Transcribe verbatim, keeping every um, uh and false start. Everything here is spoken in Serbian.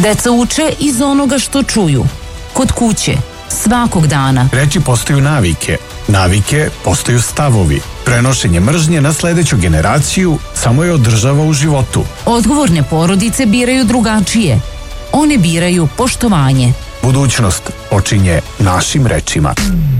Deca uče iz onoga što čuju. Kod kuće, svakog dana. Reči postaju navike, navike postaju stavovi. Prenošenje mržnje na sledeću generaciju samo je održava u životu. Odgovorne porodice biraju drugačije. One biraju poštovanje. Budućnost počinje našim rečima.